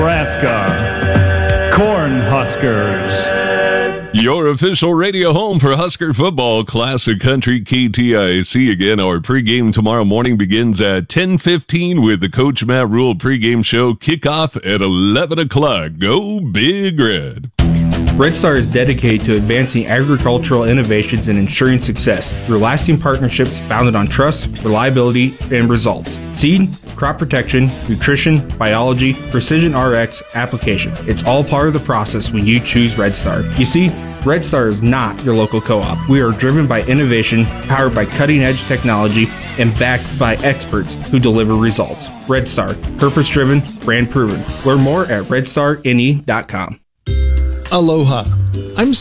Nebraska Cornhuskers. Your official radio home for Husker football, Classic Country KTIC. Again, our pregame tomorrow morning begins at 10:15 with the Coach Matt Rule pregame show. Kickoff at 11 o'clock. Go Big Red. Red Star is dedicated to advancing agricultural innovations and ensuring success through lasting partnerships founded on trust, reliability, and results. Seed, crop protection, nutrition, biology, precision RX, application. It's all part of the process when you choose Red Star. You see, Red Star is not your local co-op. We are driven by innovation, powered by cutting-edge technology, and backed by experts who deliver results. Red Star, purpose-driven, brand-proven. Learn more at redstarne.com. Aloha. I'm